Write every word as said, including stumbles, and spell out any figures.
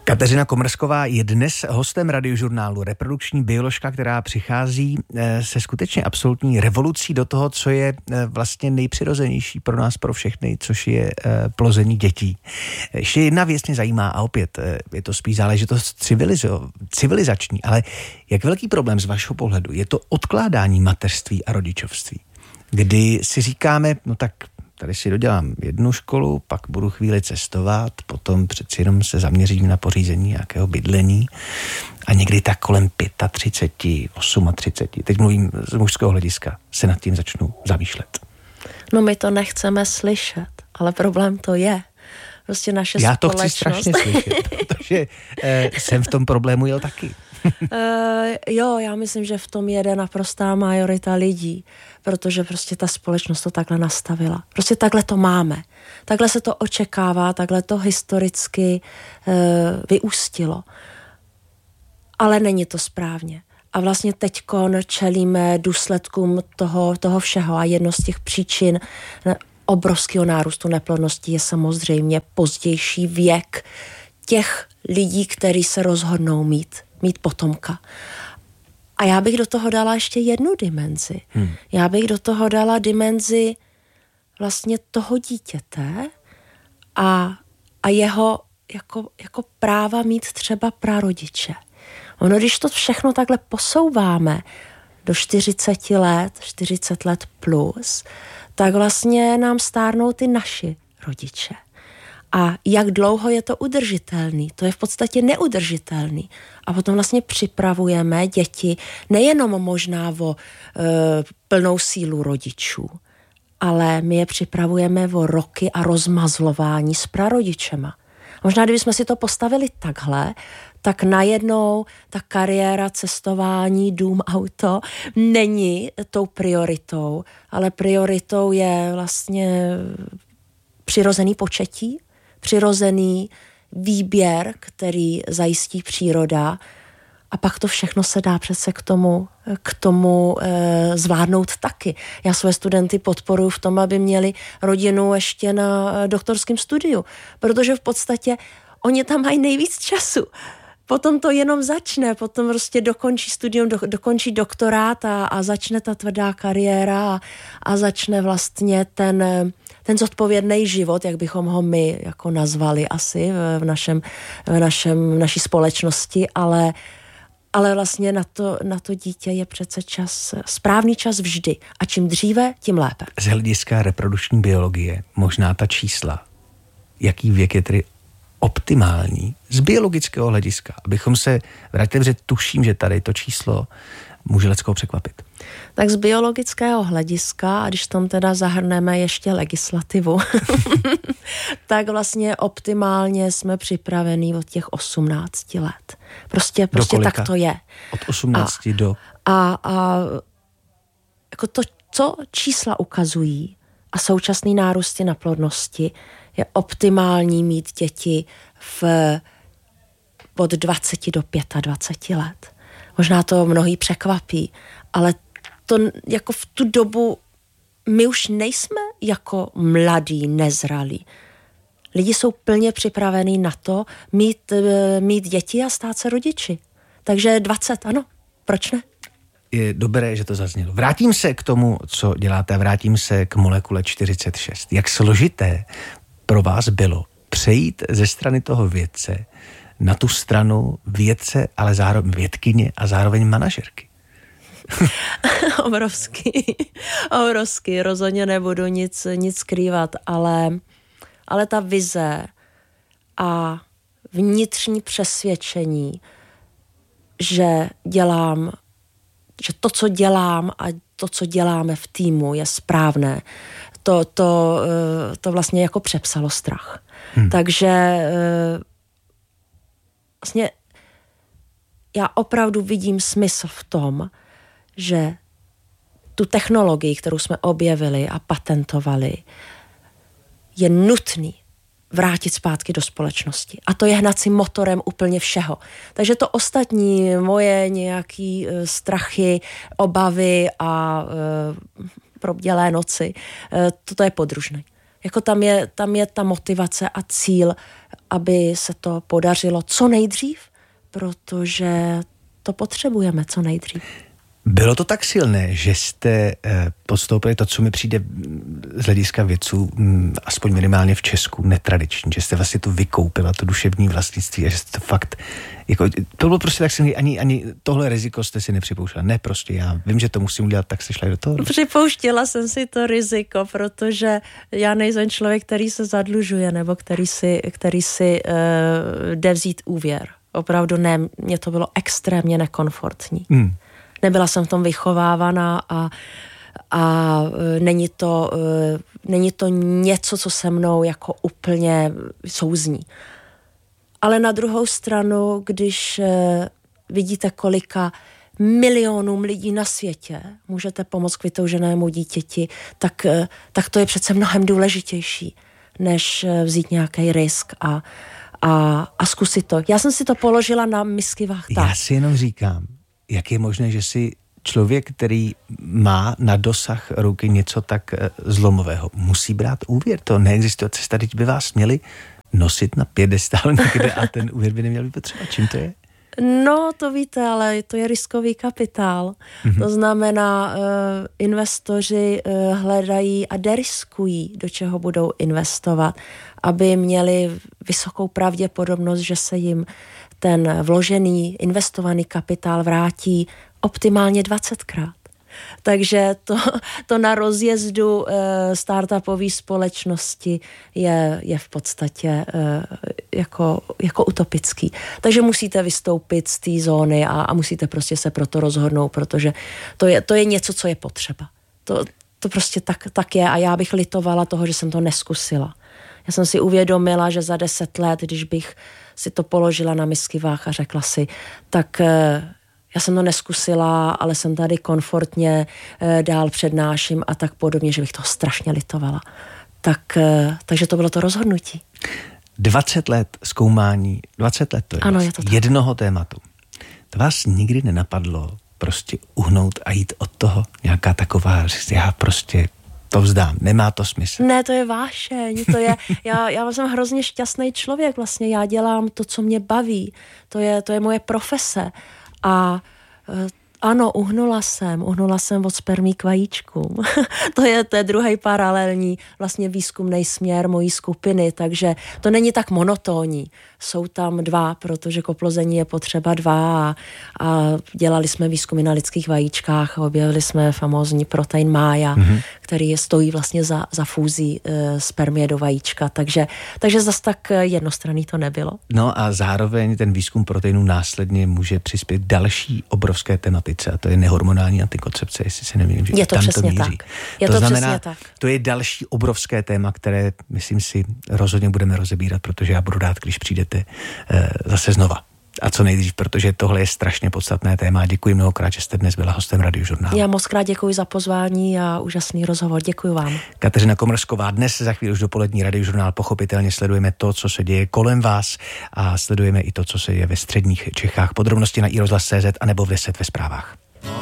Kateřina Komrsková je dnes hostem Radiožurnálu, reprodukční bioložka, která přichází se skutečně absolutní revolucí do toho, co je vlastně nejpřirozenější pro nás, pro všechny, což je plození dětí. Ještě jedna věc mě zajímá a opět je to spíš záležitost civilizo- civilizační, ale jak velký problém z vašeho pohledu je to odkládání mateřství a rodičovství, kdy si říkáme, no tak tady si dodělám jednu školu, pak budu chvíli cestovat, potom přeci jenom se zaměřím na pořízení nějakého bydlení a někdy tak kolem třicet pět, třicet osm, teď mluvím z mužského hlediska, se nad tím začnu zamýšlet. No my to nechceme slyšet, ale problém to je. Prostě naše Já to společnost. chci strašně slyšet, protože eh, jsem v tom problému jel taky. Uh, jo, já myslím, že v tom jede naprostá majorita lidí, protože prostě ta společnost to takhle nastavila. Prostě takhle to máme. Takhle se to očekává, takhle to historicky uh, vyústilo. Ale není to správně. A vlastně teďkon čelíme důsledkům toho, toho všeho a jedno z těch příčin obrovského nárůstu neplodnosti je samozřejmě pozdější věk těch lidí, kteří se rozhodnou mít mít potomka. A já bych do toho dala ještě jednu dimenzi. Hmm. Já bych do toho dala dimenzi vlastně toho dítěte a, a jeho jako, jako práva mít třeba prarodiče. Ono, když to všechno takhle posouváme do čtyřicet let, čtyřicet let plus, tak vlastně nám stárnou ty naši rodiče. A jak dlouho je to udržitelný? To je v podstatě neudržitelný. A potom vlastně připravujeme děti nejenom možná o e, plnou sílu rodičů, ale my je připravujeme o roky a rozmazlování s prarodičema. Možná, kdybychom si to postavili takhle, tak najednou ta kariéra, cestování, dům, auto není tou prioritou, ale prioritou je vlastně přirozený početí, přirozený výběr, který zajistí příroda a pak to všechno se dá přece k tomu, k tomu e, zvládnout taky. Já své studenty podporuji v tom, aby měli rodinu ještě na doktorském studiu, protože v podstatě oni tam mají nejvíc času. Potom to jenom začne, potom prostě dokončí studium, do, dokončí doktorát a, a začne ta tvrdá kariéra a, a začne vlastně ten, ten zodpovědný život, jak bychom ho my jako nazvali asi v, našem, v, našem, v naší společnosti, ale, ale vlastně na to, na to dítě je přece čas, správný čas vždy. A čím dříve, tím lépe. Z hlediska reprodukční biologie, možná ta čísla, jaký věk je tedy optimální z biologického hlediska, abychom se vrátili, že tuším, že tady to číslo může leckoho překvapit. Tak z biologického hlediska, a když tam teda zahrneme ještě legislativu, tak vlastně optimálně jsme připravení od těch osmnácti let. Prostě, prostě tak to je. Od osmnácti a, do... A, a jako to, co čísla ukazují a současný nárůsty na plodnosti, je optimální mít děti v, od dvaceti do dvaceti pěti let. Možná to mnohý překvapí, ale to jako v tu dobu my už nejsme jako mladí, nezralí. Lidi jsou plně připravení na to mít, mít děti a stát se rodiči. Takže dvacet, ano, proč ne? Je dobré, že to zaznělo. Vrátím se k tomu, co děláte, vrátím se k molekule čtyřicet šest. Jak složité pro vás bylo přejít ze strany toho vědce na tu stranu vědce, ale zároveň vědkyně a zároveň manažerky? Obrovský, obrovský, rozhodně nebudu nic, nic skrývat, ale, ale ta vize a vnitřní přesvědčení, že dělám, že to, co dělám a to, co děláme v týmu, je správné, to, to, to vlastně jako přepsalo strach. Hmm. Takže vlastně já opravdu vidím smysl v tom, že tu technologii, kterou jsme objevili a patentovali, je nutný vrátit zpátky do společnosti. A to je hnacím motorem úplně všeho. Takže to ostatní, moje nějaký uh, strachy, obavy a uh, probdělé noci, uh, toto je podružné. Jako tam je, tam je ta motivace a cíl, aby se to podařilo co nejdřív, protože to potřebujeme co nejdřív. Bylo to tak silné, že jste eh, podstoupili to, co mi přijde z hlediska vědců, m, aspoň minimálně v Česku, netradiční, že jste vlastně to vykoupila, to duševní vlastnictví a že jste to fakt, jako, to bylo prostě tak silné, ani, ani tohle riziko jste si nepřipouštěla. Ne, prostě já vím, že to musím udělat, tak jste šla do toho. Připouštěla jsem si to riziko, protože já nejsem člověk, který se zadlužuje, nebo který si, který si uh, jde vzít úvěr. Opravdu ne, mně to bylo extrémně nekomfortní. Hmm. Nebyla jsem v tom vychovávaná a, a není to, není to něco, co se mnou jako úplně souzní. Ale na druhou stranu, když vidíte, kolika milionům lidí na světě můžete pomoct k vytouženému dítěti, tak, tak to je přece mnohem důležitější, než vzít nějaký risk a, a, a zkusit to. Já jsem si to položila na misky vah. Já si jenom říkám, jak je možné, že si člověk, který má na dosah ruky něco tak zlomového, musí brát úvěr. To neexistuje cesta, teď by vás měli nosit na piedestál někde a ten úvěr by neměl být potřeba. Čím to je? No, to víte, ale to je riskový kapitál. Mm-hmm. To znamená, uh, investoři uh, hledají a deriskují, do čeho budou investovat, aby měli vysokou pravděpodobnost, že se jim ten vložený, investovaný kapitál vrátí optimálně dvacetkrát. Takže to, to na rozjezdu e, startupové společnosti je, je v podstatě e, jako, jako utopický. Takže musíte vystoupit z té zóny a, a musíte prostě se pro to rozhodnout, protože to je, to je něco, co je potřeba. To, to prostě tak, tak je a já bych litovala toho, že jsem to neskusila. Já jsem si uvědomila, že za deset let, když bych si to položila na misky váh a řekla si, tak já jsem to neskusila, ale jsem tady komfortně dál přednáším a tak podobně, že bych toho strašně litovala. Tak, takže to bylo to rozhodnutí. dvacet let zkoumání, dvacet let to je, ano, je to jednoho tématu. To vás nikdy nenapadlo prostě uhnout a jít od toho? Nějaká taková, já prostě to vzdám, nemá to smysl. Ne, to je vášeň, to je, já, já jsem hrozně šťastný člověk vlastně, já dělám to, co mě baví, to je, to je moje profese a ano, uhnula jsem, uhnula jsem od spermí k vajíčkům. to je, to je druhý paralelní vlastně výzkumný směr mojí skupiny, takže to není tak monotónní. Jsou tam dva, protože k oplození je potřeba dva a, a dělali jsme výzkumy na lidských vajíčkách, objevili jsme famózní protein mája, mm-hmm. který je, stojí vlastně za, za fúzí e, spermie do vajíčka, takže, takže zas tak jednostranný to nebylo. No a zároveň ten výzkum proteinů následně může přispět další obrovské tématy, a to je nehormonální antikoncepce, jestli se nemýlím, že je to tam přesně to míří. Tak. Je to, to znamená, přesně tak. To je další obrovské téma, které, myslím si, rozhodně budeme rozebírat, protože já budu rád, když přijdete e, zase znova. A co nejdřív, protože tohle je strašně podstatné téma. Děkuji mnohokrát, že jste dnes byla hostem Radiožurnálu. Já moc krát děkuji za pozvání a úžasný rozhovor. Děkuji vám. Kateřina Komrsková, dnes za chvíli už dopolední Radiožurnál, pochopitelně sledujeme to, co se děje kolem vás a sledujeme i to, co se děje ve středních Čechách. Podrobnosti na i rozhlas tečka cé zet a nebo v deset ve zprávách.